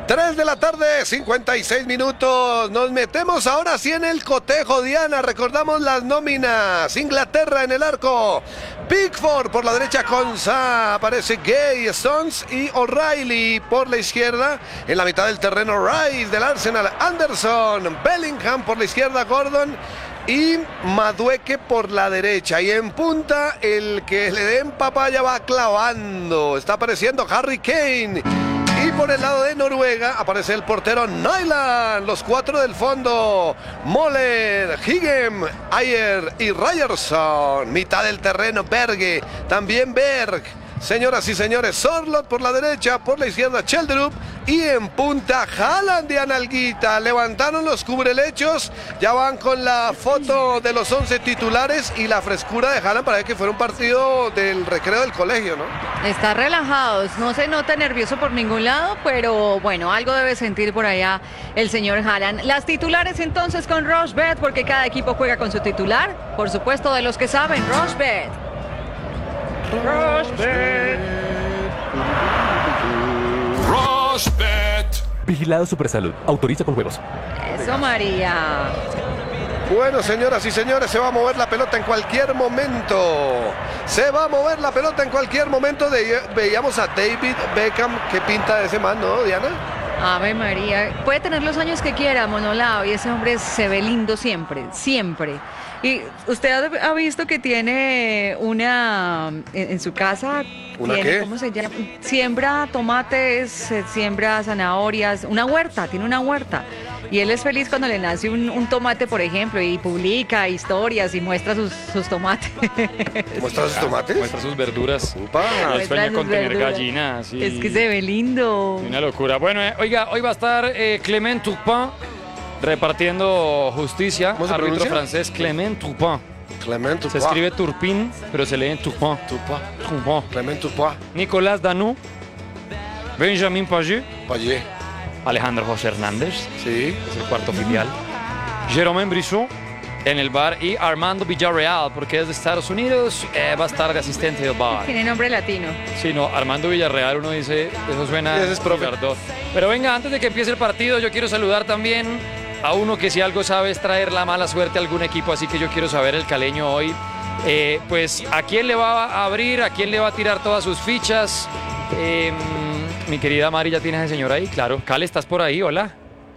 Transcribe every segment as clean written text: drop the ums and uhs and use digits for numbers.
3 de la tarde, 56 minutos. Nos metemos ahora sí en el cotejo, Diana. Recordamos las nóminas. Inglaterra en el arco. Pickford por la derecha con Sa. Aparece Gay, Stones y O'Reilly por la izquierda. En la mitad del terreno, Rice del Arsenal. Anderson. Bellingham por la izquierda, Gordon. Y Madueque por la derecha. Y en punta, el que le den papaya va clavando. Está apareciendo Harry Kane. Y por el lado de Noruega aparece el portero Nyland. Los cuatro del fondo: Moller, Higgem, Ayer y Ryerson. Mitad del terreno, Berge. También Berg. Señoras y señores, Sorloth por la derecha, por la izquierda Chelderup y en punta Haaland de Analguita. Levantaron los cubrelechos, ya van con la foto de los 11 titulares y la frescura de Haaland para que fuera un partido del recreo del colegio, ¿no? Está relajado, no se nota nervioso por ningún lado, pero bueno, algo debe sentir por allá el señor Haaland. Las titulares entonces con Rochebet, porque cada equipo juega con su titular, por supuesto de los que saben, Rochebet. Rochebet. Vigilado Supersalud. Autoriza con juegos. Eso, María. Bueno, señoras y señores, se va a mover la pelota en cualquier momento. Se va a mover la pelota en cualquier momento. Veíamos a David Beckham. ¿Qué pinta de ese man, no, Diana? Ave María. Puede tener los años que quiera, Monolao, y ese hombre se ve lindo siempre, siempre. Y usted ha visto que tiene una en su casa. ¿Una tiene, qué? ¿cómo se llama? Siembra tomates, siembra zanahorias, una huerta, tiene una huerta. Y él es feliz cuando le nace un tomate, por ejemplo, y publica historias y muestra sus tomates. ¿Muestra sus tomates? Muestra sus verduras. Upa. Él sueña sus con tener verduras. gallinas. Y Es que se ve lindo. una locura. Bueno, oiga, hoy va a estar Clement Turpin repartiendo justicia. ¿Cómo se Árbitro pronuncia? francés Clement Turpin. Clement Se escribe Turpin, pero se lee Turpin. Turpin. Clement Turpin. Nicolas Danou, Benjamin Pagé, Payé. Alejandro José Hernández, Sí. es el cuarto filial. Jérôme Brissot en el bar y Armando Villarreal, porque es de Estados Unidos, va a estar de asistente del bar. Tiene nombre latino. Sí, no, Armando Villarreal, uno dice, eso suena Ese es profe. Girardot. Pero venga, antes de que empiece el partido, yo quiero saludar también a uno que si algo sabe es traer la mala suerte a algún equipo, así que yo quiero saber el caleño hoy, pues a quién le va a abrir, a quién le va a tirar todas sus fichas. Mi querida Mari, ¿ya tienes a ese señor ahí? Claro. Cale, ¿estás por ahí? Hola.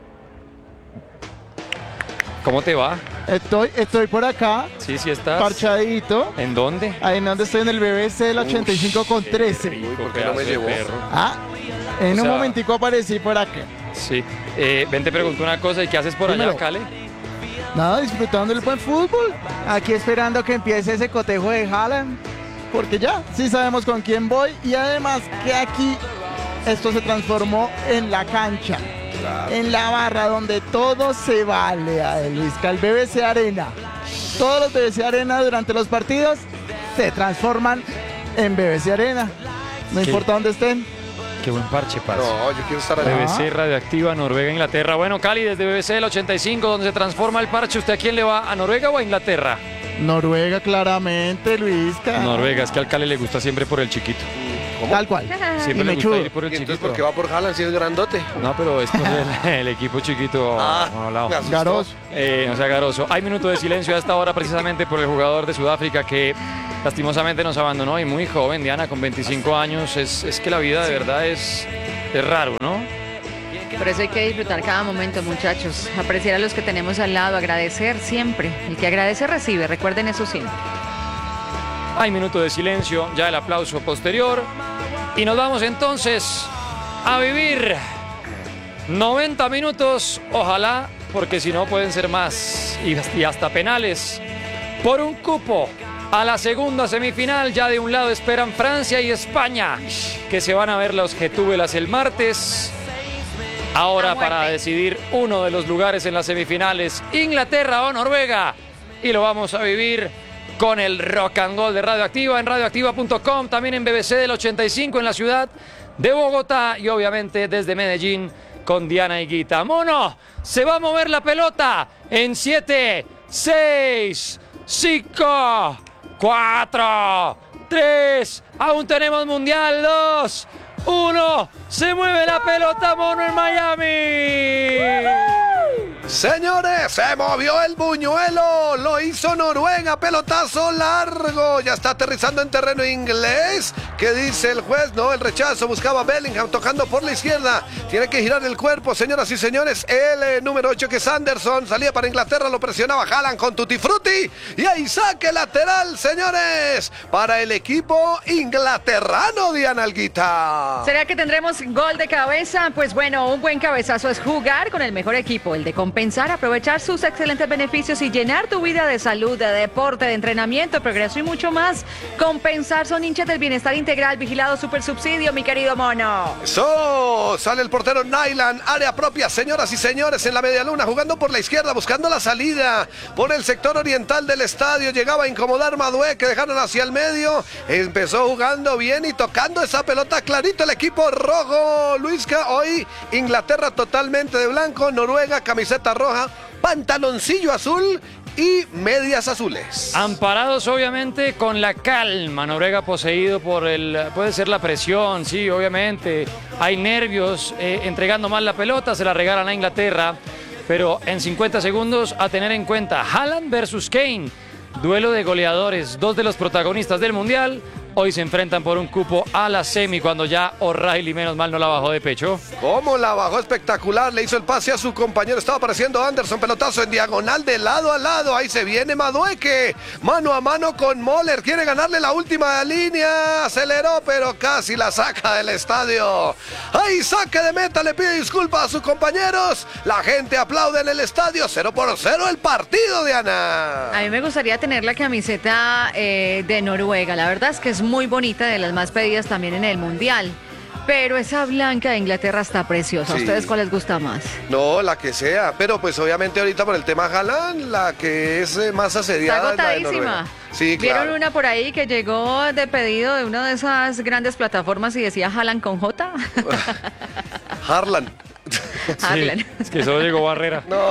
¿Cómo te va? Estoy por acá, Sí, sí estás. parchadito. ¿En dónde? Ahí en donde estoy en el BBC del 85,13. Uy, ¿por qué no me llevó? Ah, en O un sea- momentico aparecí por acá. Sí. Ven, te pregunto una cosa, ¿y qué haces por allá, Dímelo. Cale? Nada, disfrutando el buen fútbol. Aquí esperando que empiece ese cotejo de Haaland. Porque ya, sí sabemos con quién voy. Y además que aquí esto se transformó en la cancha. En la barra donde todo se vale, Luisca, el BBC Arena. Todos los BBC Arena durante los partidos se transforman en BBC Arena. No ¿Qué? importa dónde estén. Qué buen parche, parce. No, yo quiero estar allá. BBC Radioactiva, Noruega, Inglaterra. Bueno, Cali, desde BBC del 85, donde se transforma el parche, ¿usted a quién le va? ¿A Noruega o a Inglaterra? Noruega, claramente, Luisca. Noruega, es que al Cali le gusta siempre por el chiquito. Tal cual. Siempre Y le mechudo. gusta ir por el ¿Y entonces chiquito. por qué va por Haaland si es grandote? No, pero es por el equipo chiquito. no, Lau. me asustó. Garoso. No sea garoso. Hay minuto de silencio a esta hora precisamente por el jugador de Sudáfrica que lastimosamente nos abandonó y muy joven, Diana, con 25 años. Es que la vida de verdad es raro, ¿no? Por eso hay que disfrutar cada momento, muchachos. Apreciar a los que tenemos al lado, agradecer siempre. El que agradece recibe, recuerden eso siempre. Hay minuto de silencio, ya el aplauso posterior. Y nos vamos entonces a vivir 90 minutos, ojalá, porque si no pueden ser más y hasta penales, por un cupo a la segunda semifinal. Ya de un lado esperan Francia y España, que se van a ver los Getúbelas el martes. Ahora A muerte. para decidir uno de los lugares en las semifinales, Inglaterra o Noruega. Y lo vamos a vivir con el Rock and Roll de Radioactiva en radioactiva.com, también en BBC del 85 en la ciudad de Bogotá y obviamente desde Medellín con Diana Higuita. Mono, se va a mover la pelota en 7, 6, 5, 4, 3, aún tenemos Mundial, 2, 1. Se mueve la pelota, mono, en Miami. Señores, se movió el buñuelo, lo hizo Noruega, pelotazo largo, ya está aterrizando en terreno inglés. ¿Qué dice el juez? No, el rechazo, buscaba Bellingham tocando por la izquierda, tiene que girar el cuerpo, señoras y señores. El número 8 que es Anderson, salía para Inglaterra, lo presionaba Haaland con Tutti Frutti y ahí saque lateral, señores, para el equipo inglaterrano, Diana Alguita. ¿Será que tendremos gol de cabeza? Pues bueno, un buen cabezazo es jugar con el mejor equipo, el de compensar, aprovechar sus excelentes beneficios y llenar tu vida de salud, de deporte, de entrenamiento, progreso y mucho más. Compensar son hinchas del bienestar integral, vigilado super subsidio, mi querido mono. Eso, sale el portero Nyland, área propia, señoras y señores, en la media luna, jugando por la izquierda, buscando la salida por el sector oriental del estadio. Llegaba a incomodar Madué, que dejaron hacia el medio. Empezó jugando bien y tocando esa pelota clarito el equipo rojo. Luisca, hoy Inglaterra totalmente de blanco, Noruega camiseta roja, pantaloncillo azul y medias azules. Amparados obviamente con la calma. Noruega poseído por puede ser la presión, sí, obviamente. Hay nervios, entregando mal la pelota, se la regalan a Inglaterra. Pero en 50 segundos a tener en cuenta, Haaland versus Kane. Duelo de goleadores, dos de los protagonistas del Mundial. Hoy se enfrentan por un cupo a la semi cuando ya O'Reilly menos mal no la bajó de pecho. ¿Cómo la bajó? Espectacular. Le hizo el pase a su compañero. Estaba apareciendo Anderson. Pelotazo en diagonal de lado a lado. Ahí se viene Madueque. Mano a mano con Moller. Quiere ganarle la última línea. Aceleró, pero casi la saca del estadio. Ahí saque de meta. Le pide disculpas a sus compañeros. La gente aplaude en el estadio. 0-0 el partido, Diana. A mí me gustaría tener la camiseta de Noruega. La verdad es que es muy bonita, de las más pedidas también en el Mundial. Pero esa blanca de Inglaterra está preciosa. ¿A Sí. ustedes cuál les gusta más? No, la que sea. Pero pues obviamente ahorita por el tema Haaland, la que es más asediada Está es la de agotadísima. Noruega. Sí, ¿Vieron claro. una por ahí que llegó de pedido de una de esas grandes plataformas y decía Haaland con J? Haaland. Haaland. Sí, es que solo llegó Barrera. No.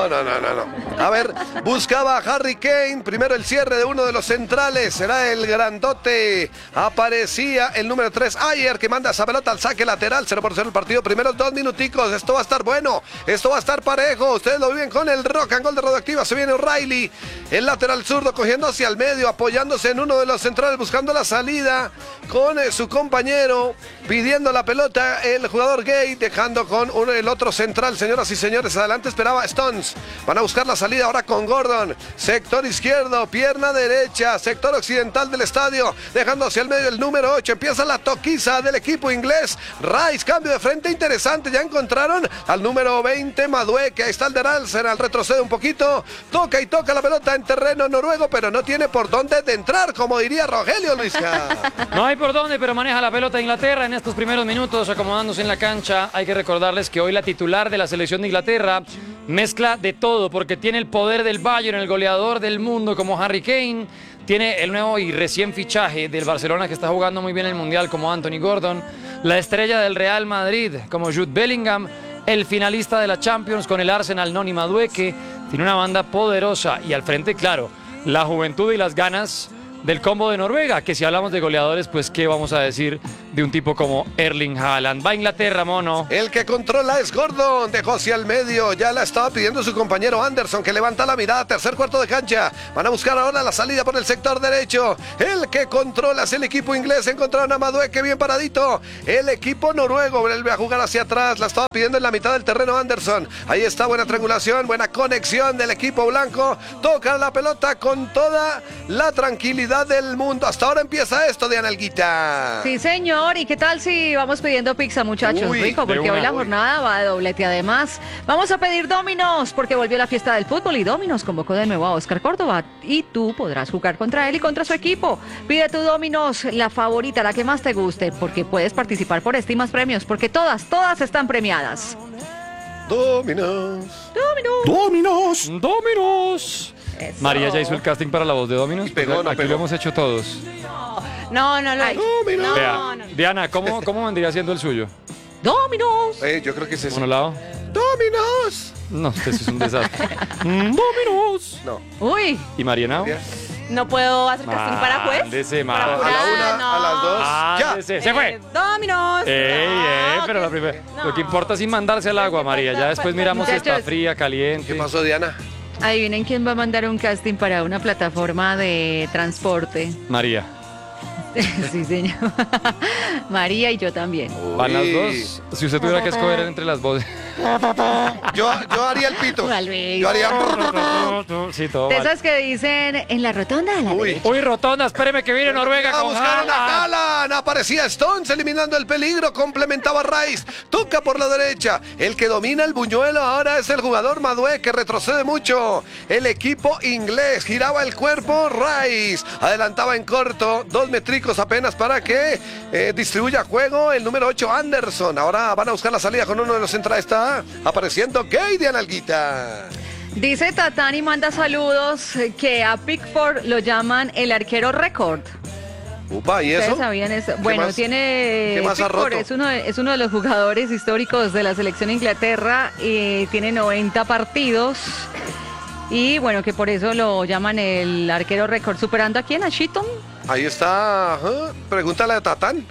A ver, buscaba a Harry Kane. Primero el cierre de uno de los centrales. Será el grandote. Aparecía el número 3, Ayer, que manda esa pelota al saque lateral. 0-0 el partido. Primeros 2 minuticos. Esto va a estar bueno. Esto va a estar parejo. Ustedes lo viven con el Rock and Gold de Radioactiva. Se viene O'Reilly. El lateral zurdo cogiendo hacia el medio. Apoyándose en uno de los centrales. Buscando la salida con su compañero. Pidiendo la pelota el jugador Gay. Dejando con el otro central. Señoras y señores, adelante esperaba Stones. Van a buscar la salida ahora con Gordon. Sector izquierdo, pierna derecha, sector occidental del estadio. Dejando hacia el medio el número 8. Empieza la toquiza del equipo inglés. Rice, cambio de frente interesante. Ya encontraron al número 20, Madueke. Ahí está el de Arsenal. Retrocede un poquito. Toca y toca la pelota en terreno noruego, pero no tiene por dónde de entrar, como diría Rogelio Luisca. No hay por dónde, pero maneja la pelota Inglaterra en estos primeros minutos, acomodándose en la cancha. Hay que recordarles que hoy la titular de la selección de Inglaterra mezcla de todo, porque tiene el poder del Bayern, el goleador del mundo como Harry Kane, tiene el nuevo y recién fichaje del Barcelona que está jugando muy bien el Mundial como Anthony Gordon, la estrella del Real Madrid como Jude Bellingham, el finalista de la Champions con el Arsenal, Noni Madueke. Tiene una banda poderosa y al frente, claro, la juventud y las ganas del combo de Noruega, que si hablamos de goleadores, pues qué vamos a decir de un tipo como Erling Haaland. Va Inglaterra, mono. El que controla es Gordon, dejó hacia el medio, ya la estaba pidiendo su compañero Anderson, que levanta la mirada, tercer cuarto de cancha, van a buscar ahora la salida por el sector derecho, el que controla es el equipo inglés, encontraron a Madueke bien paradito, el equipo noruego vuelve a jugar hacia atrás, la estaba pidiendo en la mitad del terreno Anderson, ahí está, buena triangulación, buena conexión del equipo blanco, toca la pelota con toda la tranquilidad del mundo. Hasta ahora empieza esto, Diana Alguita. Sí, señor. ¿Y qué tal si vamos pidiendo pizza, muchachos? Uy, Rico, de porque una, hoy la uy. jornada va de doblete. Además, vamos a pedir Domino's, porque volvió la fiesta del fútbol y Domino's convocó de nuevo a Oscar Córdoba. Y tú podrás jugar contra él y contra su equipo. Pide tu Domino's, la favorita, la que más te guste, porque puedes participar por este y más premios, porque todas están premiadas. Dominos. ¡Dominos! ¡Dominos! Eso. María ya hizo el casting para la voz de Dominos. Y pegó, Pues no aquí pegó. lo hemos hecho todos. No lo Ay, he hecho. Dominos. Vea, No. Diana, ¿cómo vendría siendo el suyo? Domino's. Yo creo que es ese. ¿Monolado? Dominos. No, este sí es un desastre. ¡Dominos! No. Uy, ¿Y Mariana? Bien. No puedo hacer casting para juez. Mándese, Para mándese. A la jurada, una, a las dos. Ya. Mándese. Se fue. Dominos. Pero lo que importa es sin mandarse al agua, María. Ya después miramos si está Muchachos. fría, caliente. ¿Qué pasó, Diana? Adivinen quién va a mandar un casting para una plataforma de transporte. María. Sí, señor. María y yo también. Van las Uy. dos. Si usted tuviera que escoger entre las voces. Yo haría el pito. Alves. Yo haría... Sí, todo De vale. esas que dicen en la rotonda a la Uy. derecha. Uy, Rotonda, espéreme que viene Noruega A con buscar a Haaland. Haaland. Aparecía Stones eliminando el peligro. Complementaba Rice. Toca por la derecha. El que domina el buñuelo ahora es el jugador Madué, que retrocede mucho. El equipo inglés giraba el cuerpo. Rice adelantaba en corto. 2 metricos apenas para que distribuya juego el número 8 Anderson. Ahora van a buscar la salida con uno de los centrales. Está apareciendo Gay de Analguita. Dice Tatán y manda saludos que a Pickford lo llaman el arquero récord. Upa, ¿y ¿Ustedes eso? sabían eso? ¿Qué Bueno, más? tiene ¿Qué más ha Pickford roto? es uno de los jugadores históricos de la selección de Inglaterra y tiene 90 partidos. Y bueno, que por eso lo llaman el arquero récord, superando a quién, a Sheaton. Ahí está. Pregúntale a Tatán.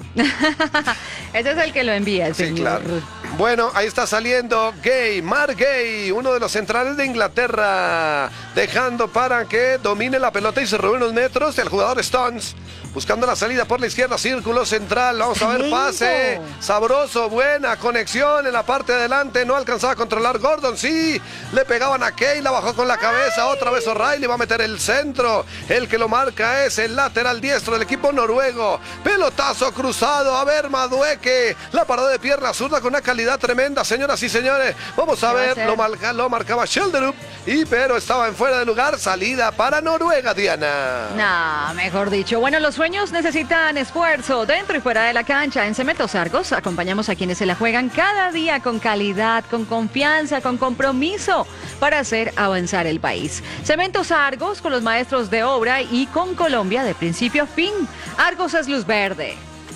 Ese es el que lo envía, el Sí, señor. claro. Bueno, ahí está saliendo Gay, Mark Gay, uno de los centrales de Inglaterra, dejando para que domine la pelota y se robe unos metros el jugador Stones. Buscando la salida por la izquierda, círculo central. Vamos a ver, Talento. pase. Sabroso, buena conexión en la parte de adelante. No alcanzaba a controlar Gordon. Sí, le pegaban a Kay, la bajó con la cabeza. Otra vez O'Reilly va a meter el centro. El que lo marca es el lateral diestro del equipo noruego. Pelotazo cruzado. A ver, Madueque. La parada de pierna zurda con una calidad tremenda, señoras y señores. Vamos a ¿Qué va a ver, hacer? lo marcaba Schelderup. Pero estaba en fuera de lugar. Salida para Noruega, Diana. Nah, mejor dicho. Bueno, los sueños necesitan esfuerzo dentro y fuera de la cancha. En Cementos Argos acompañamos a quienes se la juegan cada día con calidad, con confianza, con compromiso para hacer avanzar el país. Cementos Argos con los maestros de obra y con Colombia de principio a fin. Argos es luz verde.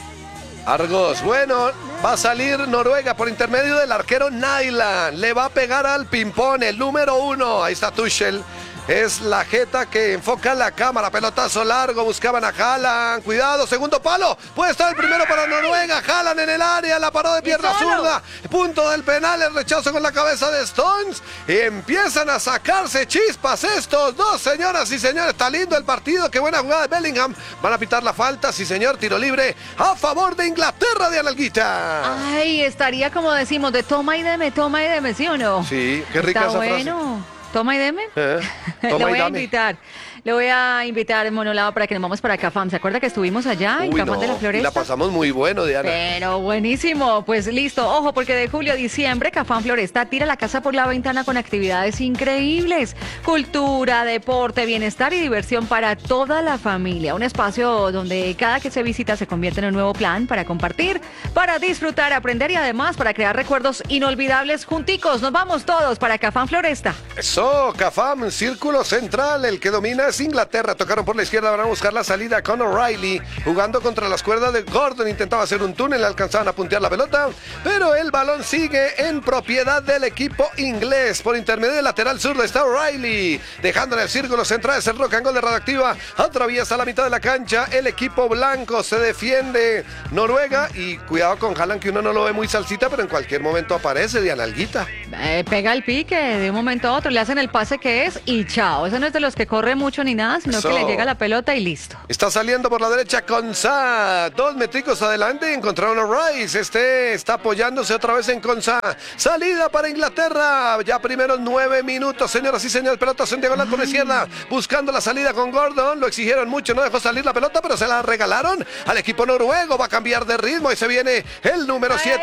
Argos, bueno, va a salir Noruega por intermedio del arquero Nyland. Le va a pegar al ping-pong, el número 1. Ahí está Tuchel. Es la jeta que enfoca la cámara. Pelotazo largo, buscaban a Haaland. Cuidado, segundo palo. Puede estar el primero para Noruega. Haaland en el área, la paró de pierna solo. zurda. Punto del penal, el rechazo con la cabeza de Stones. Y empiezan a sacarse chispas estos dos, señoras y señores. Está lindo el partido, qué buena jugada de Bellingham. Van a pitar la falta, sí señor, tiro libre a favor de Inglaterra de Analguita. Ay, estaría como decimos, de toma y deme, ¿sí o no? Sí, qué rica Está esa frase. bueno. Toma y deme. Toma Le y voy a dame. invitar. Le voy a invitar en Monolado para que nos vamos para Cafam. ¿Se acuerda que estuvimos allá en Uy, Cafam de la no, Floresta? la pasamos muy bueno, Diana. Pero buenísimo, pues listo. Ojo, porque de julio a diciembre Cafam Floresta tira la casa por la ventana con actividades increíbles. Cultura, deporte, bienestar y diversión para toda la familia. Un espacio donde cada que se visita se convierte en un nuevo plan para compartir, para disfrutar, aprender y además para crear recuerdos inolvidables junticos. Nos vamos todos para Cafam Floresta. Eso, Cafam, círculo central, el que domina es Inglaterra. Tocaron por la izquierda, van a buscar la salida con O'Reilly, jugando contra las cuerdas de Gordon. Intentaba hacer un túnel, alcanzaban a puntear la pelota, pero el balón sigue en propiedad del equipo inglés. Por intermedio del lateral zurdo está O'Reilly, dejando en el círculo central. Es el rock and roll de Radioactiva. Atraviesa la mitad de la cancha. El equipo blanco se defiende. Noruega, y cuidado con Haaland, que uno no lo ve muy salsita, pero en cualquier momento aparece de analguita. Pega el pique de un momento a otro, le hacen el pase que es y chao. Ese no es de los que corre mucho ni nada, sino Eso. que le llega la pelota y listo. Está saliendo por la derecha Konsa. 2 metricos adelante y encontraron a Rice. Está apoyándose otra vez en Konsa. Salida para Inglaterra. Ya primeros 9 minutos, señoras y señores. Pelota en diagonal por la izquierda. Buscando la salida con Gordon. Lo exigieron mucho. No dejó salir la pelota, pero se la regalaron al equipo noruego. Va a cambiar de ritmo y se viene el número 7,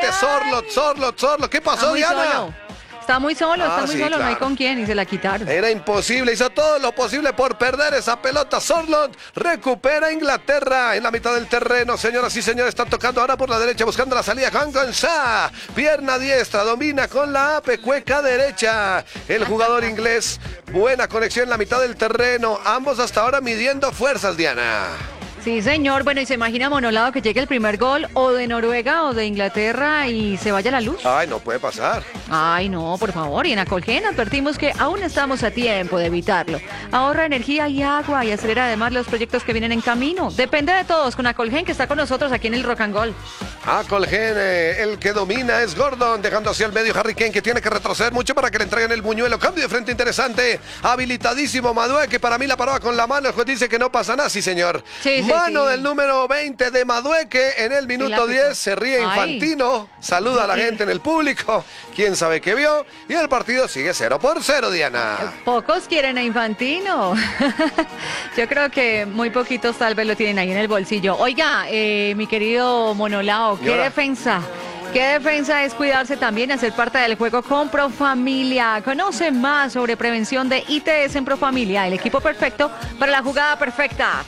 Sorloth. ¿Qué pasó, Está muy Diana? solo. Está muy solo, Ah, sí, no hay claro. con quién y se la quitaron. Era imposible, hizo todo lo posible por perder esa pelota. Sorloth recupera Inglaterra en la mitad del terreno. Señoras y señores, están tocando ahora por la derecha, buscando la salida. Juan Gonzá, pierna diestra, domina con la pecueca derecha. El jugador inglés, buena conexión en la mitad del terreno. Ambos hasta ahora midiendo fuerzas, Diana. Sí, señor. Bueno, y se imagina Monolado que llegue el primer gol o de Noruega o de Inglaterra y se vaya la luz. Ay, no puede pasar. Ay, no, por favor. Y en Acolgen advertimos que aún estamos a tiempo de evitarlo. Ahorra energía y agua y acelera además los proyectos que vienen en camino. Depende de todos con Acolgen, que está con nosotros aquí en el Rock and Roll. Acolgen, el que domina es Gordon, dejando hacia el medio Harry Kane, que tiene que retroceder mucho para que le entreguen el buñuelo. Cambio de frente interesante. Habilitadísimo Madueque, que para mí la paraba con la mano. El juez dice que no pasa nada. Sí, señor. Sí, Mano sí. del número 20 de Madueque en el minuto Sí, la 10. Se ríe Ay. Infantino. Saluda a la gente en el público. Quién sabe qué vio. Y el partido sigue 0-0, Diana. Pocos quieren a Infantino. Yo creo que muy poquitos tal vez lo tienen ahí en el bolsillo. Oiga, mi querido Monolao, ¿qué Señora. defensa? ¿Qué defensa es cuidarse también, hacer parte del juego con Profamilia? Conoce más sobre prevención de ITS en Profamilia, el equipo perfecto para la jugada perfecta.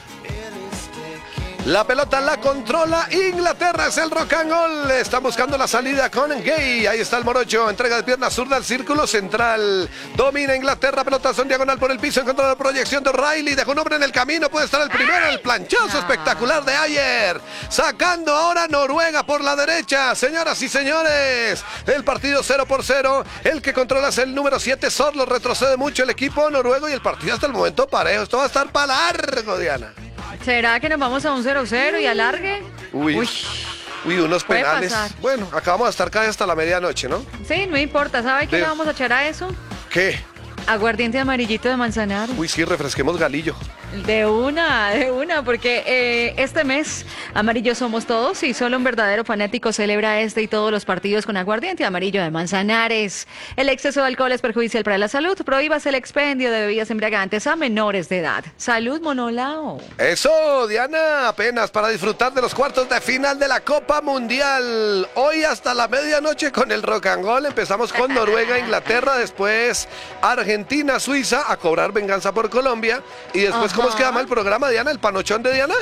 La pelota la controla Inglaterra, es el rock and roll. Están buscando la salida con Gay. Ahí está el morocho. Entrega de pierna zurda al círculo central. Domina Inglaterra. Pelotazo en diagonal por el piso. Encontró la proyección de O'Reilly. Dejó un hombre en el camino. Puede estar el primero. El planchazo espectacular de ayer. Sacando ahora Noruega por la derecha. Señoras y señores, el partido 0-0. El que controla es el número 7. Sorlo. Retrocede mucho el equipo noruego y el partido hasta el momento parejo. Esto va a estar para largo, Diana. ¿Será que nos vamos a un 0-0 y alargue? Uy, unos Puede penales. pasar. Bueno, acabamos de estar casi hasta la medianoche, ¿no? Sí, no importa. ¿Sabe qué Sí. le vamos a echar a eso? ¿Qué? Aguardiente amarillito de manzanar. Uy, sí, refresquemos Galillo. De una, porque este mes amarillo somos todos y solo un verdadero fanático celebra este y todos los partidos con aguardiente amarillo de Manzanares. El exceso de alcohol es perjudicial para la salud. Prohíbase el expendio de bebidas embriagantes a menores de edad. Salud, Monolao. Eso, Diana, apenas para disfrutar de los cuartos de final de la Copa Mundial. Hoy hasta la medianoche con el rock and roll. Empezamos con Noruega, Inglaterra, después Argentina, Suiza, a cobrar venganza por Colombia. Y después, ¿cómo se llama el programa, Diana? ¿El panochón de Diana?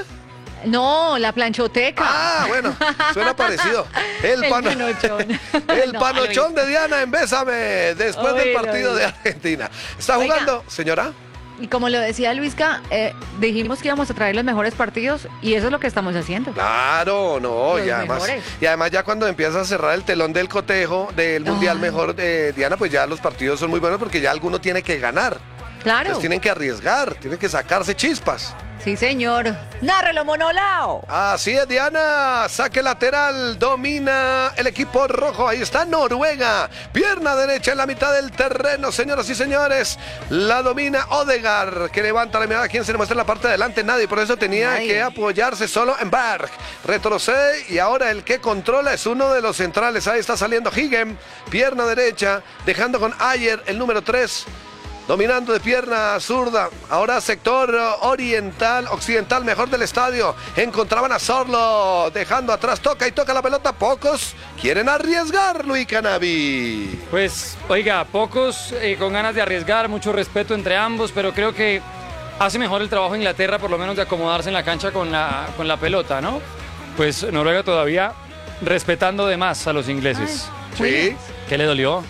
No, la planchoteca. Ah, bueno, suena parecido. El panochón. El No, panochón de Diana en Bésame, después del Oílo, partido oílo. de Argentina. ¿Está Oiga. jugando, señora? Y como lo decía Luisca, dijimos que íbamos a traer los mejores partidos y eso es lo que estamos haciendo. Claro, no, Los mejores. y además ya cuando empieza a cerrar el telón del cotejo del Mundial Ay. mejor, Diana, pues ya los partidos son muy buenos porque ya alguno tiene que ganar. Claro. Entonces tienen que arriesgar, tienen que sacarse chispas. Sí, señor. ¡Nárrelo, Monolao! Así es, Diana. Saque lateral, domina el equipo rojo. Ahí está Noruega. Pierna derecha en la mitad del terreno, señoras y señores. La domina Odegaard, que levanta la mirada. ¿Quién se le muestra en la parte de adelante? Nadie. Por eso tenía Nadie. que apoyarse solo en Berg. Retrocede y ahora el que controla es uno de los centrales. Ahí está saliendo Higem. Pierna derecha, dejando con Ayer, el número 3. Dominando de pierna zurda. Ahora sector occidental mejor del estadio. Encontraban a Sorlo. Dejando atrás. Toca y toca la pelota. Pocos quieren arriesgar, Luis Canavi. Pues, oiga, pocos con ganas de arriesgar, mucho respeto entre ambos, pero creo que hace mejor el trabajo Inglaterra, por lo menos de acomodarse en la cancha con la pelota, ¿no? Pues Noruega todavía respetando de más a los ingleses. Sí. ¿Qué le dolió?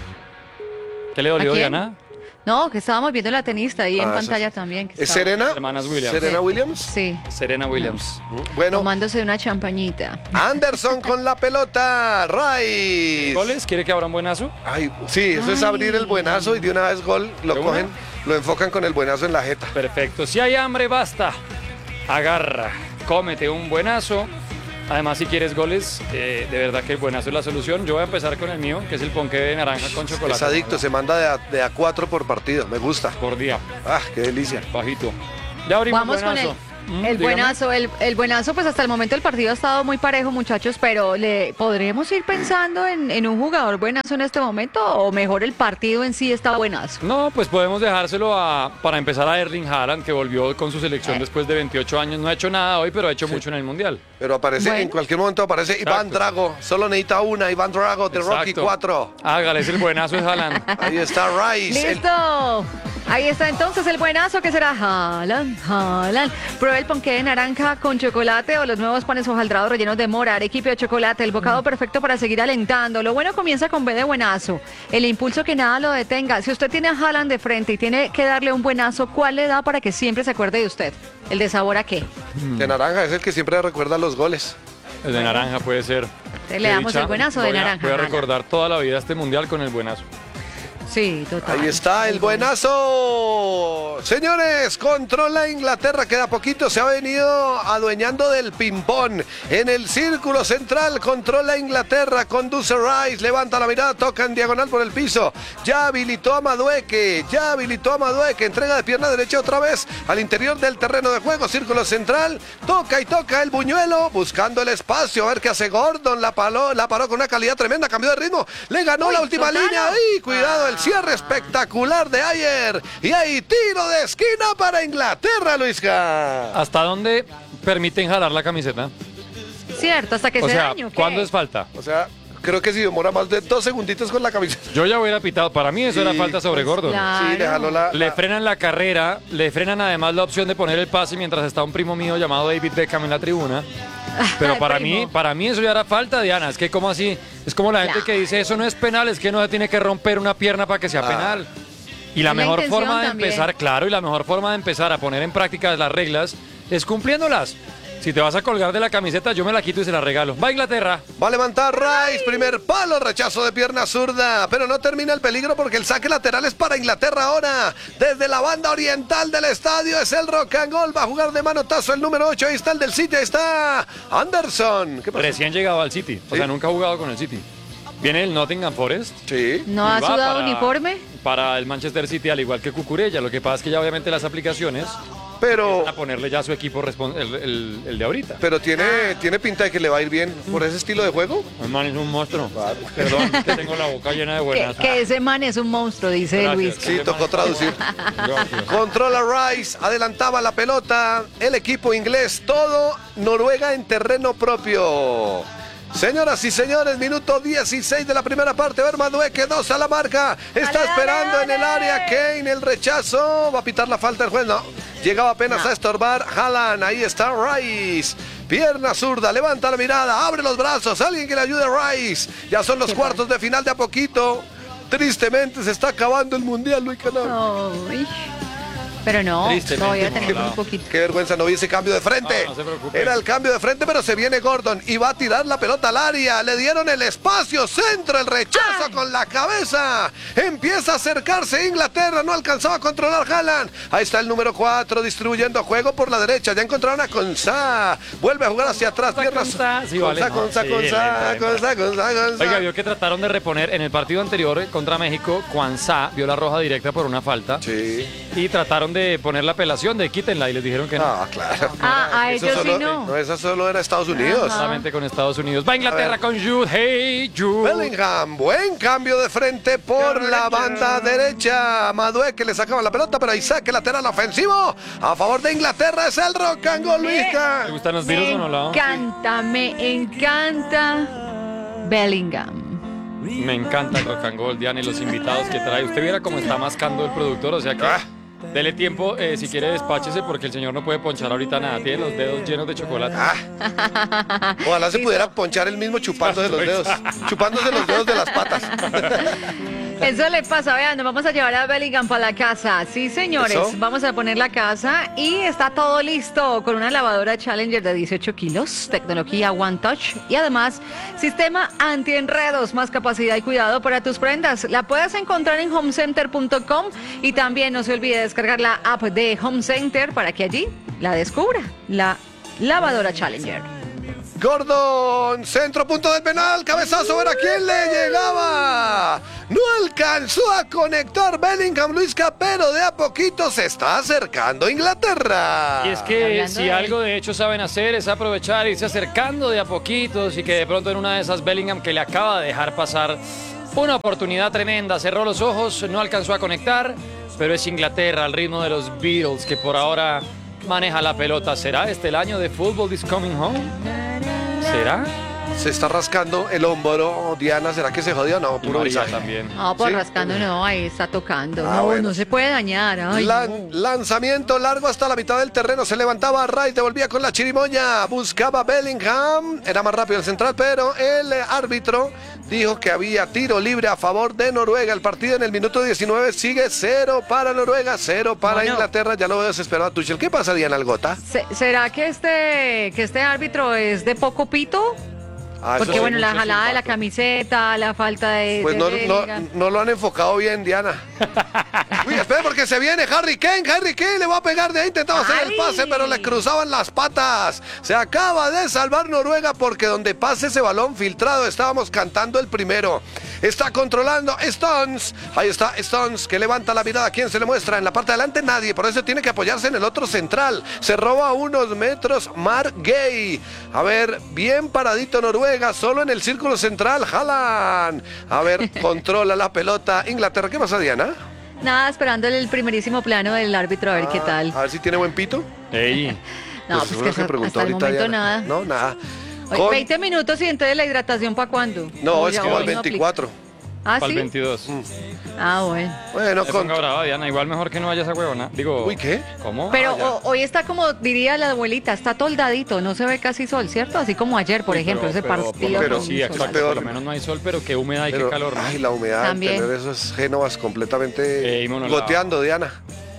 ¿Qué le dolió, ¿A quién? Diana? No, que estábamos viendo la tenista ahí en Ah, pantalla sí. también. que ¿Es estaba Serena? Hermanas Williams. ¿Serena Williams? Sí, Serena Williams. Bueno, tomándose una champañita. Anderson con la pelota. Rice. ¿Goles? ¿Quiere que abra un buenazo? Ay, sí, eso es Ay. abrir el buenazo y de una vez gol. Lo ¿De una? cogen, lo enfocan con el buenazo en la jeta. Perfecto. Si hay hambre, basta. Agarra, cómete un buenazo. Además, si quieres goles, de verdad que el buenazo es la solución. Yo voy a empezar con el mío, que es el ponqué de naranja con chocolate. Es adicto, se manda de a 4 por partido. Me gusta. Por día, Ah, qué delicia. bajito. Ya abrimos Vamos con buenazo. el Dígame. buenazo. El buenazo, pues hasta el momento el partido ha estado muy parejo, muchachos, pero ¿le podremos ir pensando en un jugador buenazo en este momento o mejor el partido en sí está buenazo? No, pues podemos dejárselo para empezar a Erling Haaland, que volvió con su selección después de 28 años. No ha hecho nada hoy, pero ha hecho mucho en el Mundial. Pero aparece, Bueno. en cualquier momento aparece Iván Exacto. Drago. Solo necesita una, Iván Drago de Rocky Exacto. 4. Hágale, es el buenazo es Haaland. Ahí está Rice. ¡Listo! Ahí está entonces el buenazo que será Haaland. Prueba el ponqué de naranja con chocolate o los nuevos panes hojaldrados rellenos de mora, arequipe o chocolate, el bocado perfecto para seguir alentando. Lo bueno comienza con B de buenazo, el impulso que nada lo detenga. Si usted tiene a Haaland de frente y tiene que darle un buenazo, ¿cuál le da para que siempre se acuerde de usted? ¿El de sabor a qué? De naranja, es el que siempre recuerda los goles. El de naranja puede ser. Le damos el buenazo de naranja. Voy a Haaland. recordar toda la vida este mundial con el buenazo. Sí, total. Ahí está el buenazo. Señores, controla Inglaterra, queda poquito, se ha venido adueñando del ping-pong. En el círculo central, controla Inglaterra, conduce Rice, levanta la mirada, toca en diagonal por el piso. Ya habilitó a Madueque, entrega de pierna derecha otra vez al interior del terreno de juego, círculo central, toca el buñuelo, buscando el espacio, a ver qué hace Gordon, la paró con una calidad tremenda, cambió de ritmo, le ganó la última línea, y cuidado el cierre espectacular de Ayer. Y hay tiro de esquina para Inglaterra, Luisca. ¿Hasta dónde permiten jalar la camiseta? Cierto, hasta que O se sea, daño. ¿qué? ¿cuándo es falta? O sea, creo que si demora más de 2 segunditos con la camiseta. Yo ya hubiera pitado. Para mí eso Sí, era falta sobre Gordon. Claro. Sí, le jaló Le frenan la carrera, le frenan además la opción de poner el pase mientras está un primo mío llamado David Beckham en la tribuna. Pero Primo. para mí eso ya era falta, Diana. Es que como así, es como la gente que dice eso no es penal, es que no se tiene que romper una pierna para que sea penal. Y la Es la mejor intención forma de también. empezar, claro, y la mejor forma de empezar a poner en práctica las reglas es cumpliéndolas. Si te vas a colgar de la camiseta, yo me la quito y se la regalo. Va Inglaterra. Va a levantar Rice, primer palo, rechazo de pierna zurda, pero no termina el peligro porque el saque lateral es para Inglaterra ahora. Desde la banda oriental del estadio es el rock and roll, va a jugar de manotazo el número 8, ahí está el del City, ahí está Anderson. ¿Qué pasó? Recién llegado al City, o Sí. sea, nunca ha jugado con el City. Viene el Nottingham Forest. Sí. ¿No y ha va sudado para- uniforme? Para el Manchester City, al igual que Cucurella. Lo que pasa es que ya obviamente las aplicaciones Pero, van a ponerle ya a su equipo el de ahorita. pero tiene pinta de que le va a ir bien por ese estilo de juego. El man es un monstruo. Perdón, que tengo la boca llena de buenas. Que ese man es un monstruo, dice Gracias. Luis. Sí, tocó traducir. Gracias. Controla Rice, adelantaba la pelota, el equipo inglés, todo Noruega en terreno propio. Señoras y señores, minuto 16 de la primera parte. Ver Madueque, 2 a la marca. Está Dale, esperando dale, en el área Kane, el rechazo. Va a pitar la falta el juez, no. Llegaba apenas a estorbar Haaland. Ahí está Rice. Pierna zurda, levanta la mirada, abre los brazos. Alguien que le ayude a Rice. Ya son los cuartos de final de a poquito. Tristemente se está acabando el mundial, Luis Canal. Ay. Pero no, Tristemente todavía hemos tenemos un hablado. poquito. Qué vergüenza, no vi ese cambio de frente. No se preocupe. Era el cambio de frente, pero se viene Gordon y va a tirar la pelota al área. Le dieron el espacio, centro, el rechazo con la cabeza. Empieza a acercarse Inglaterra, no alcanzaba a controlar Haaland. Ahí está el número 4 distribuyendo juego por la derecha. Ya encontraron a Konsa. Vuelve a jugar hacia atrás. Piernas. Konsa, sí, vale. Konsa. Oiga, vio que trataron de reponer en el partido anterior contra México. Kwanzaa vio la roja directa por una falta. Sí. Y trataron de poner la apelación de quítenla y les dijeron que no. Ah, claro. A Eso ellos sí solo- no. No, esa solo era Estados Unidos. Solamente con Estados Unidos. Va Inglaterra A ver. con Jude. Hey, Jude. Bellingham, buen cambio de frente por la banda derecha. Madueque le sacaba la pelota, pero ahí saque lateral ofensivo a favor de Inglaterra. Es el rock and roll, Luisca. ¿Te gustan los virus o no, Lau? Me encanta Bellingham. Me encanta el rock and roll, Diana, y los invitados que trae. Usted viera cómo está mascando el productor, o sea que Ah. dele tiempo, si quiere despáchese porque el señor no puede ponchar ahorita nada. Tiene los dedos llenos de chocolate. Ojalá se pudiera ponchar el mismo chupándose los dedos. Chupándose los dedos de las patas. Eso le pasa, vean, nos vamos a llevar a Bellingham para la casa. Sí, señores, Eso. vamos a poner la casa y está todo listo con una lavadora Challenger de 18 kilos, tecnología One Touch y además sistema antienredos, más capacidad y cuidado para tus prendas. La puedes encontrar en homecenter.com y también no se olvide descargar la app de Home Center para que allí la descubra, la lavadora Challenger. Gordon, centro, punto del penal, cabezazo, ver a quién le llegaba. No alcanzó a conectar Bellingham, Luisca, pero de a poquito se está acercando Inglaterra. Y es que Hablando si de- algo de hecho saben hacer es aprovechar, irse acercando de a poquitos y que de pronto en una de esas Bellingham que le acaba de dejar pasar una oportunidad tremenda, cerró los ojos, no alcanzó a conectar, pero es Inglaterra al ritmo de los Beatles que por ahora maneja la pelota. ¿Será este el año de Football is Coming Home? ¿Será? Se está rascando el hombro, Diana. ¿Será que se jodió? No, Y puro María visaje. también. No, por ¿Sí? rascando no, ahí está tocando. Ah, no, bueno. no se puede dañar. Ay, no. Lanzamiento largo hasta la mitad del terreno. Se levantaba Rice, devolvía con la chirimoya. Buscaba Bellingham. Era más rápido el central, pero el árbitro dijo que había tiro libre a favor de Noruega. El partido en el minuto 19 sigue 0 para Noruega, 0 para Bueno. Inglaterra. Ya lo veo desesperado a Tuchel. ¿Qué pasa, Diana Algota? ¿Será que este árbitro es de poco pito? Ah, eso Porque sí, bueno, la mucho jalada de la silbato. camiseta, la falta de... Pues de no, Bellingham. no lo han enfocado bien, Diana. Uy, espera porque se viene Harry Kane le va a pegar de ahí, intentaba hacer el ¡Ay! pase, pero le cruzaban las patas. Se acaba de salvar Noruega porque donde pase ese balón filtrado, estábamos cantando el primero. Está controlando Stones, ahí está Stones, que levanta la mirada. ¿Quién se le muestra? En la parte de adelante nadie, por eso tiene que apoyarse en el otro central. Se roba unos metros Mark Gay. A ver, bien paradito Noruega, solo en el círculo central, Haaland. A ver, controla la pelota Inglaterra. ¿Qué pasa, Diana? Nada, esperando el primerísimo plano del árbitro a ver qué tal. A ver si tiene buen pito. Ey, No, Pues pues eso que es lo que preguntó hasta el ahorita momento Diana. nada. No, nada. Oye, Con- 20 minutos y entonces la hidratación ¿para cuándo? No, O es ya como hoy al no aplica. 24. ¿Ah, para el sí? 22. Ah, bueno. Bueno, Se con... ponga brava, Diana. Igual mejor que no vaya esa huevona. Digo, Uy, ¿qué? ¿cómo? Pero ya. hoy está como diría la abuelita, está toldadito, no se ve casi sol, ¿cierto? Así como ayer, por Uy, ejemplo, ese pero partido. pero con sí, sol. exacto. peor. Por lo menos no hay sol, pero qué húmeda y Pero, qué calor, ¿no? ay, la humedad, También. tener esos Génovas completamente inmunolado. goteando, Diana.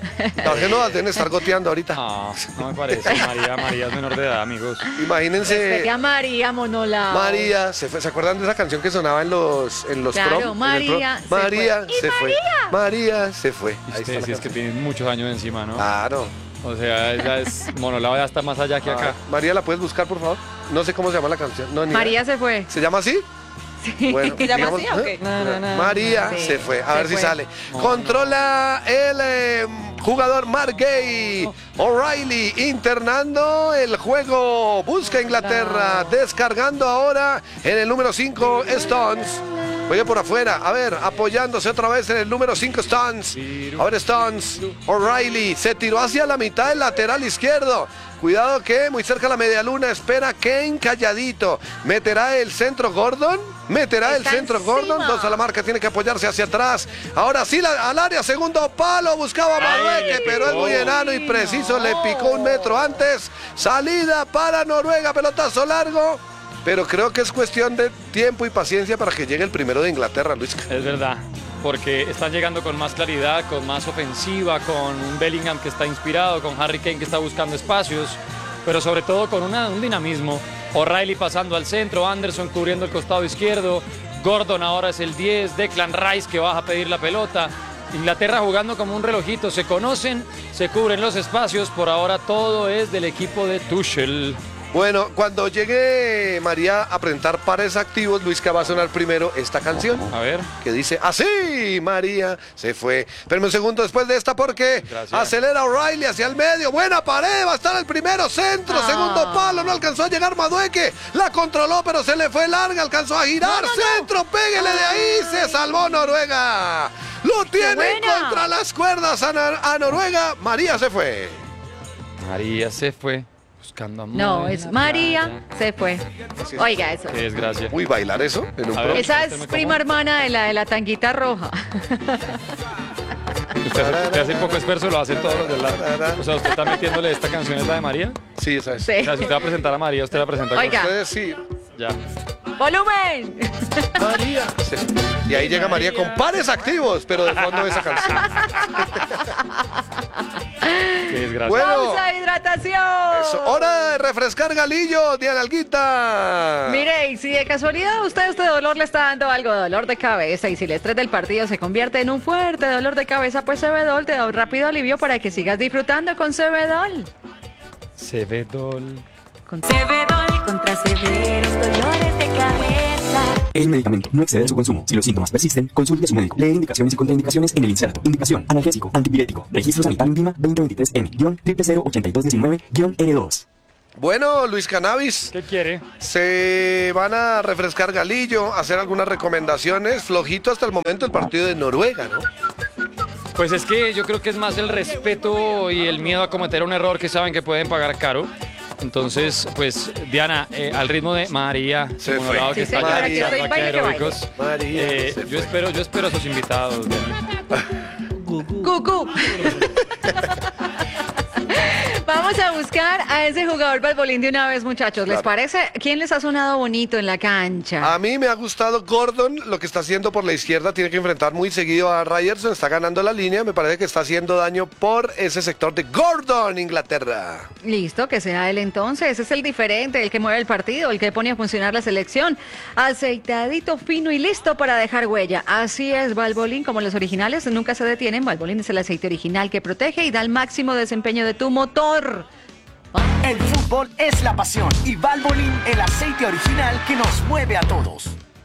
Las Génovas deben estar goteando ahorita. No, no me parece. María es menor de edad, amigos. Imagínense, Respete a María Monolao. María se fue. ¿Se acuerdan de esa canción que sonaba en los Claro, prom? María se María fue. se fue. María se fue. Ahí está Ustedes la sí es que canción. tienen muchos años encima, ¿no? Claro. O sea, ella es monolado, ya está más allá que acá. María, ¿la puedes buscar, por favor? No sé cómo se llama la canción. No, ni María se fue. ¿Se llama así? Bueno, ¿Se llama digamos, así o qué? ¿eh? No, no, no. María Sí, se fue. A se ver si fue. sale. No, Controla el jugador Mark Gay. O'Reilly internando el juego. Busca Inglaterra. Descargando ahora en el número 5 Stones. Oye, por afuera, a ver, apoyándose otra vez en el número 5 Stones. A ver, Stones, O'Reilly, se tiró hacia la mitad del lateral izquierdo. Cuidado que muy cerca la media luna, espera Kane calladito. ¿Meterá el centro Gordon? ¿Meterá el Está centro Gordon? encima. Dos a la marca, tiene que apoyarse hacia atrás. Ahora sí, al área, segundo palo, buscaba Madueque, pero es muy enano y preciso, le picó un metro antes. Salida para Noruega, pelotazo largo. Pero creo que es cuestión de tiempo y paciencia para que llegue el primero de Inglaterra, Luis. Es verdad, porque están llegando con más claridad, con más ofensiva, con un Bellingham que está inspirado, con Harry Kane que está buscando espacios, pero sobre todo con un dinamismo. O'Reilly pasando al centro, Anderson cubriendo el costado izquierdo, Gordon ahora es el 10, Declan Rice que baja a pedir la pelota. Inglaterra jugando como un relojito, se conocen, se cubren los espacios, por ahora todo es del equipo de Tuchel. Bueno, cuando llegue María a presentar pares activos, Luis, que va a sonar primero esta canción. A ver. Que dice así, María se fue. Espérame un segundo después de esta porque Gracias. acelera O'Reilly hacia el medio. Buena pared, va a estar el primero, centro, segundo palo, no alcanzó a llegar Madueque. La controló, pero se le fue larga, alcanzó a girar. Centro, péguele de ahí, se salvó Noruega. Lo tiene buena! contra las cuerdas a Noruega. María se fue. María se fue buscando amor. No, en es la María playa. se fue. Oiga eso. Qué desgracia. Uy, bailar eso en un A ver. pro. Esa Cuénteme es prima cómo. hermana de la tanguita roja. Usted hace poco esfuerzo, lo hace todos los del lado. O sea, usted está metiéndole esta canción, ¿es la de María? Sí, esa es. Sí. O sea, si usted va a presentar a María, usted la presenta con- Oiga. Ustedes sí. Ya. ¡Volumen! María. Sí. Y ahí llega María con pares activos, pero de fondo esa canción. Qué desgracia. Bueno. ¡Pausa, hidratación! Eso, hora de refrescar Galillo, Diana Alguita. Mire, y si de casualidad a usted este dolor le está dando algo de dolor de cabeza y si el estrés del partido se convierte en un fuerte dolor de cabeza, pues Cebedol te da un rápido alivio para que sigas disfrutando con Cebedol. Cebedol. Con Cebedol contra severos dolores de cabeza. El medicamento no excede su consumo. Si los síntomas persisten, consulte a su médico. Leer indicaciones y contraindicaciones en el inserto. Indicación: analgésico, antipirético. Registro sanitario INVIMA 2023-M-0008219-N2. Bueno, Luis Cannabis, ¿Qué quiere? se van a refrescar Galillo, hacer algunas recomendaciones. Flojito hasta el momento el partido de Noruega, ¿no? Pues es que yo creo que es más el respeto y el miedo a cometer un error que saben que pueden pagar caro. Entonces, pues, Diana, al ritmo de María, Se Monolado, fue. que Sí, está señora, ya aquí estoy, escuchando baile que baile. Aeróbicos. María, se Yo espero a sus invitados, Diana. Cucú. Vamos a buscar a ese jugador balbolín de una vez, muchachos. ¿Les Claro. parece? ¿Quién les ha sonado bonito en la cancha? A mí me ha gustado Gordon, lo que está haciendo por la izquierda, tiene que enfrentar muy seguido a Ryerson, está ganando la línea, me parece que está haciendo daño por ese sector de Gordon, Inglaterra. Listo, que sea él entonces. Ese es el diferente, el que mueve el partido, el que pone a funcionar la selección. Aceitadito, fino y listo para dejar huella. Así es, Valvoline, como los originales, nunca se detienen. Valvoline es el aceite original que protege y da el máximo desempeño de tu motor. El fútbol es la pasión y Valvoline el aceite original que nos mueve a todos.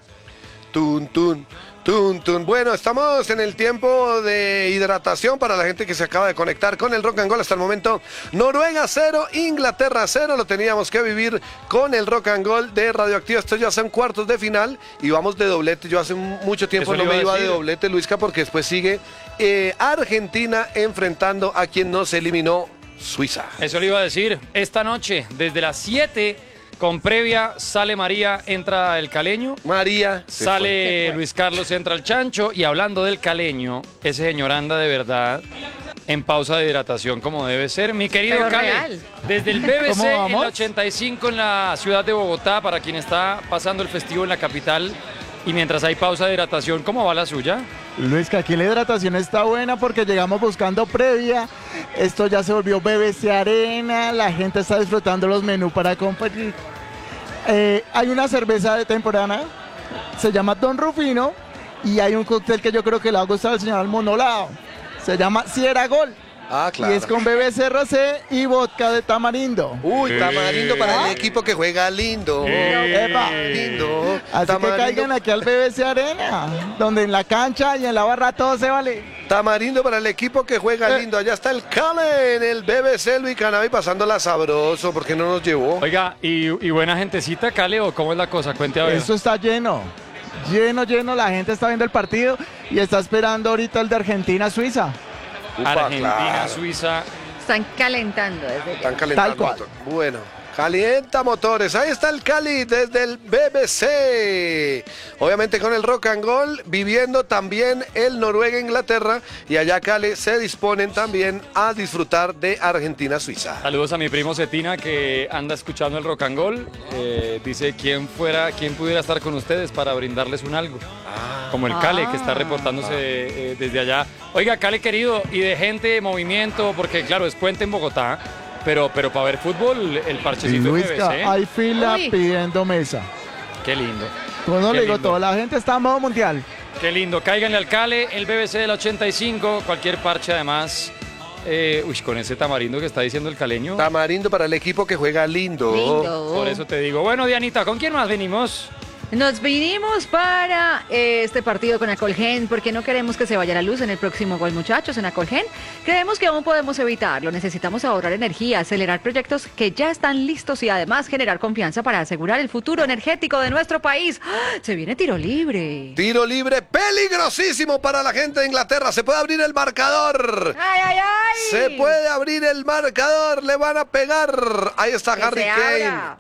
Tun, tun, tun, tun. Bueno, estamos en el tiempo de hidratación para la gente que se acaba de conectar con el Rock and Roll. Hasta el momento, Noruega 0, Inglaterra 0. Lo teníamos que vivir con el Rock and Roll de Radioactiva. Estos ya son cuartos de final y vamos de doblete. Yo hace mucho tiempo Eso no le me iba a iba de decir. doblete, Luisca, porque después sigue Argentina enfrentando a quien no se eliminó, Suiza. Eso le iba a decir. Esta noche, desde las 7, con previa, sale María, entra el caleño. María se Sale Luis Carlos, entra el chancho. Y hablando del caleño, ese señor anda de verdad en pausa de hidratación como debe ser. Mi querido Pero Cale, real. desde el ¿Cómo BBC en vamos? la 85 en la ciudad de Bogotá, para quien está pasando el festivo en la capital. Y mientras hay pausa de hidratación, ¿cómo va la suya? Luis, que aquí la hidratación está buena porque llegamos buscando previa. Esto ya se volvió BBC Arena. La gente está disfrutando los menús para compartir. Hay una cerveza de temporada, se llama Don Rufino. Y hay un cóctel que yo creo que le va a gustar al señor Monolado. Se llama Sierra Gol. Ah, claro. Y es con BBC Rosé y vodka de tamarindo. Uy, tamarindo para el equipo que juega lindo. Epa. Lindo. Así Tamarindo. que caigan aquí al BBC Arena, donde en la cancha y en la barra todo se vale. Tamarindo para el equipo que juega lindo. Allá está el Cale en el BBC Luis Canavi pasándola sabroso. ¿Por qué no nos llevó? Oiga, ¿y buena gentecita, Cale, o cómo es la cosa? Cuente a ver. Esto está lleno. Lleno, la gente está viendo el partido y está esperando ahorita el de Argentina-Suiza. Upa, Argentina, claro. Suiza. Están calentando desde ya. Están calentando. Tal cual. motor. Bueno, calienta motores. Ahí está el Cali desde el BBC. Obviamente con el Rock and Roll, viviendo también el Noruega-Inglaterra. Y allá Cali se disponen también a disfrutar de Argentina-Suiza. Saludos a mi primo Cetina, que anda escuchando el Rock and Roll. Dice quién pudiera estar con ustedes para brindarles un algo. Como el Cale, que está reportándose desde allá. Oiga, Cale querido, y de gente, movimiento, porque claro, es puente en Bogotá, pero para ver fútbol, el Y parchecito Luisca, BBC. hay fila Uy. pidiendo mesa. Qué lindo. Pues no Qué le digo lindo. todo, la gente está a modo mundial. Qué lindo. Cáiganle al Cale, el BBC del 85, cualquier parche además. Con ese tamarindo que está diciendo el caleño. Tamarindo para el equipo que juega lindo. Lindo. Por eso te digo. Bueno, Dianita, ¿con quién más venimos? Nos vinimos para este partido con Acolgen porque no queremos que se vaya la luz en el próximo gol, muchachos. En Acolgen creemos que aún podemos evitarlo. Necesitamos ahorrar energía, acelerar proyectos que ya están listos y además generar confianza para asegurar el futuro energético de nuestro país. ¡Ah! Se viene tiro libre. Tiro libre peligrosísimo para la gente de Inglaterra. Se puede abrir el marcador. ¡Ay, ay, ay! Se puede abrir el marcador. Le van a pegar. Ahí está Que Harry se Kane. abra.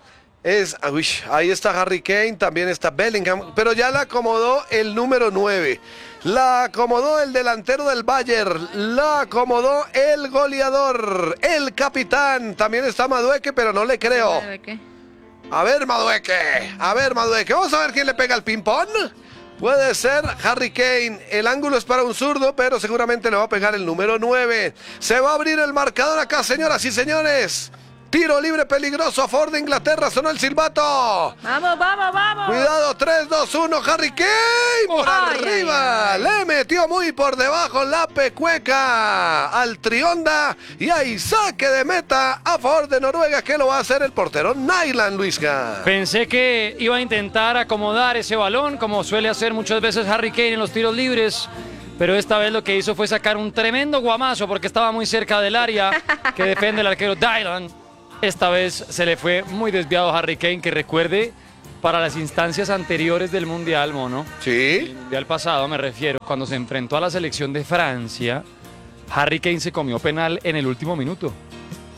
Ahí está Harry Kane, también está Bellingham, pero ya la acomodó el número 9. La acomodó el delantero del Bayern, la acomodó el goleador, el capitán. También está Madueque, pero no le creo. ¿Qué? A ver, Madueque. Vamos a ver quién le pega el ping-pong. Puede ser Harry Kane. El ángulo es para un zurdo, pero seguramente le va a pegar el número 9. Se va a abrir el marcador acá, señoras y señores. Tiro libre peligroso a favor de Inglaterra. Sonó el silbato. Vamos, vamos, vamos. Cuidado, 3, 2, 1. Harry Kane por Ay, arriba. ay, ay. Le metió muy por debajo la pecueca al Trionda. Y hay saque de meta a favor de Noruega, que lo va a hacer el portero Nyland, Luisca. Pensé que iba a intentar acomodar ese balón, como suele hacer muchas veces Harry Kane en los tiros libres. Pero esta vez lo que hizo fue sacar un tremendo guamazo porque estaba muy cerca del área que defiende el arquero Dylan. Esta vez se le fue muy desviado a Harry Kane, que recuerde, para las instancias anteriores del Mundial, mono. Sí. El Mundial pasado me refiero, cuando se enfrentó a la selección de Francia, Harry Kane se comió penal en el último minuto.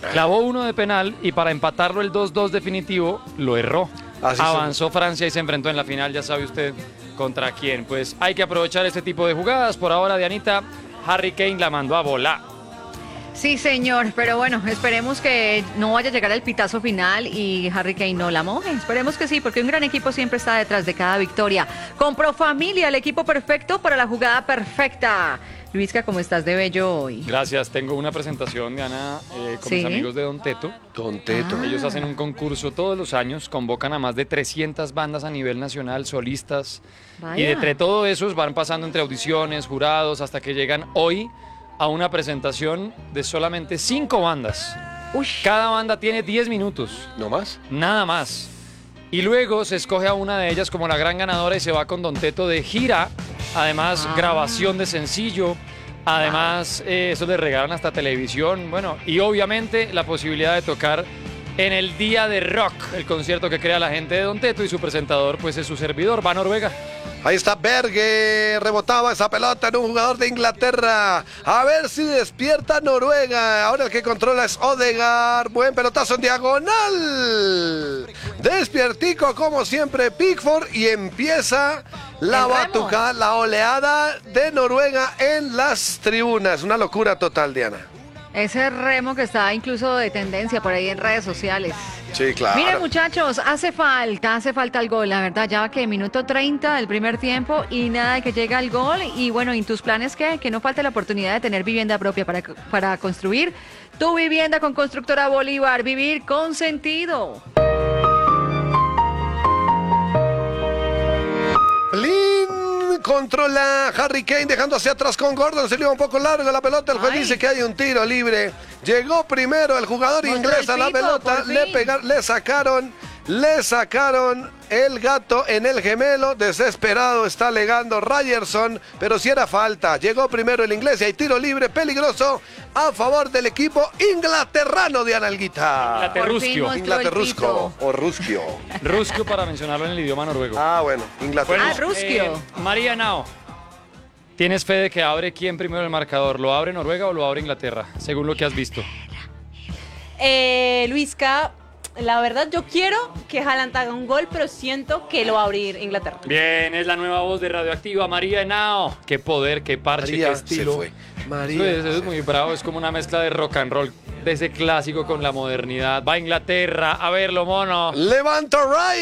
Clavó uno de penal y para empatarlo el 2-2 definitivo lo erró. Así Avanzó Francia y se enfrentó en la final, ya sabe usted contra quién. Pues hay que aprovechar este tipo de jugadas. Por ahora, Dianita, Harry Kane la mandó a volar. Sí, señor, pero bueno, esperemos que no vaya a llegar el pitazo final y Harry Kane no la moje. Esperemos que sí, porque un gran equipo siempre está detrás de cada victoria. Con Profamilia, el equipo perfecto para la jugada perfecta. Luisca, ¿cómo estás de bello hoy? Gracias, tengo una presentación, Diana, con ¿Sí? mis amigos de Don Teto. Don Teto. Ellos hacen un concurso todos los años, convocan a más de 300 bandas a nivel nacional, solistas. Vaya. Y de entre todos esos van pasando entre audiciones, jurados, hasta que llegan hoy a una presentación de solamente 5 bandas. Ush. Cada banda tiene 10 minutos, ¿No más? nada más. Y luego se escoge a una de ellas como la gran ganadora y se va con Don Teto de gira. Además, grabación de sencillo. Además, eso le regalan hasta televisión. Bueno, y obviamente la posibilidad de tocar en el Día de Rock, el concierto que crea la gente de Don Teto, y su presentador pues es su servidor, va a Noruega. Ahí está Berge, rebotaba esa pelota en un jugador de Inglaterra. A ver si despierta Noruega. Ahora el que controla es Odegaard. Buen pelotazo en diagonal. Despiertico como siempre Pickford y empieza la El remo. batucada, la oleada de Noruega en las tribunas. Una locura total, Diana. Ese remo que está incluso de tendencia por ahí en redes sociales. Sí, claro. Miren, muchachos, hace falta el gol, la verdad, ya que minuto 30 del primer tiempo y nada de que llega el gol. Y bueno, ¿y tus planes qué? Que no falte la oportunidad de tener vivienda propia para construir tu vivienda con Constructora Bolívar, vivir con sentido. Blin controla Harry Kane dejando hacia atrás con Gordon. Se le iba un poco largo la pelota. El juez Ay. dice que hay un tiro libre. Llegó primero el jugador Mostró inglés a el la pito, pelota. por fin. Le sacaron el gato en el gemelo. Desesperado está alegando Ryerson. Pero si era falta. Llegó primero el inglés y hay tiro libre peligroso a favor del equipo inglaterrano de Analguita. Por fin Inglaterrusquio. mostró el Inglaterrusco pito. o Rusquio. Rusquio para mencionarlo en el idioma noruego. Ah, bueno, Inglaterra. Ah, Rusquio. María Nao, ¿tienes fe de que abre quién primero el marcador? ¿Lo abre Noruega o lo abre Inglaterra? Según lo que has visto. Luisca, la verdad yo quiero que Haaland haga un gol, pero siento que lo va a abrir Inglaterra. Bien, es la nueva voz de Radioactiva, María Henao. Qué poder, qué parche, María qué estilo. se fue. María Eso es muy bravo, es como una mezcla de rock and roll, de ese clásico con la modernidad. Va a Inglaterra, a verlo, mono. Levanta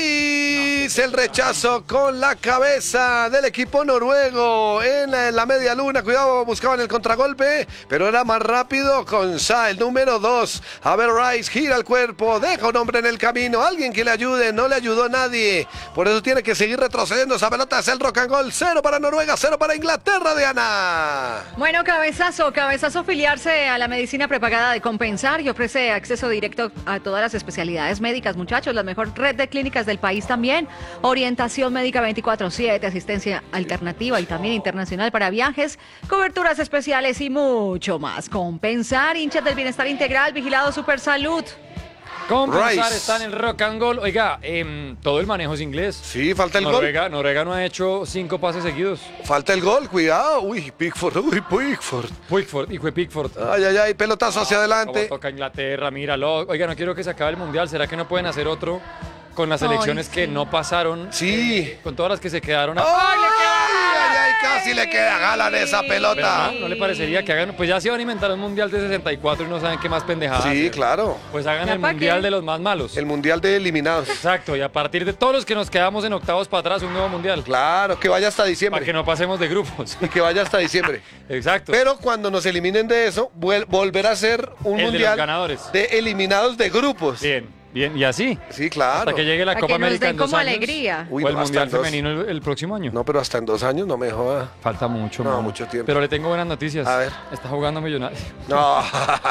Rice, el rechazo con la cabeza del equipo noruego en la media luna. Cuidado, buscaban el contragolpe, pero era más rápido con Sa, el número 2. A ver, Rice gira el cuerpo, deja un hombre en el camino, alguien que le ayude, no le ayudó nadie. Por eso tiene que seguir retrocediendo. Esa pelota es el rock and roll. 0 para Noruega, 0 para Inglaterra, Diana. Bueno, cabezazo afiliarse a la medicina prepagada de Compensar y ofrece acceso directo a todas las especialidades médicas, muchachos, la mejor red de clínicas del país también, orientación médica 24/7, asistencia alternativa y también internacional para viajes, coberturas especiales y mucho más. Compensar, hinchas del bienestar integral, vigilado Supersalud. Compensar Rice. está en el rock and roll. Oiga, todo el manejo es inglés. Sí, falta el gol. Noruega no ha hecho 5 pases seguidos. Falta el gol, cuidado. Uy, Pickford, Pickford. Pickford, hijo de Pickford. Ay, ay, ay, pelotazo hacia adelante. Como toca Inglaterra, míralo. Oiga, no quiero que se acabe el mundial. ¿Será que no pueden hacer otro con las Ay, selecciones que sí. no pasaron? Sí. Con todas las que se quedaron. ¡Ay, ay, ay! Casi le queda Haaland esa Pero pelota. ¿no le parecería que hagan? Pues ya se van a inventar un mundial de 64 y no saben qué más pendejadas. Sí, hacer. claro. Pues hagan ¿Ya el pa' mundial qué? de los más malos. El mundial de eliminados. Exacto, y a partir de todos los que nos quedamos en octavos para atrás, un nuevo mundial. Claro, que vaya hasta Para diciembre. que no pasemos de grupos. Y que vaya hasta diciembre. Exacto. Pero cuando nos eliminen de eso, volverá a ser un El de mundial los ganadores. de eliminados de grupos. Bien, bien. Y así. Sí, claro. Hasta que llegue la Para Copa que nos América den en 2 como años. alegría. Uy, O el no, hasta mundial en dos. femenino el próximo año. No, pero hasta en 2 años no me joda. Falta mucho, No, mano. mucho tiempo. Pero le tengo buenas noticias. A ver. Está jugando Millonarios. No.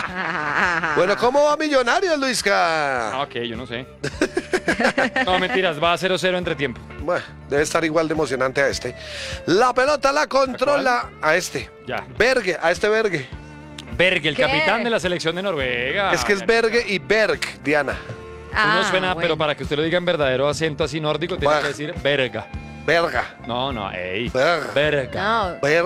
Bueno, ¿cómo va Millonarios, Luisca? Ah, ok, yo no sé. No, mentiras, va a 0-0 entre tiempo. Bueno, debe estar igual de emocionante a este. La pelota la controla a este. Ya. Berge, a este Berge. Berg, el ¿Qué? capitán de la selección de Noruega. Es que es Berge y Berg, Diana. Uno suena, bueno. pero para que usted lo diga en verdadero acento así nórdico, tiene Berg. que decir verga. Verga. No, ey. Berg. Verga. No, Berg.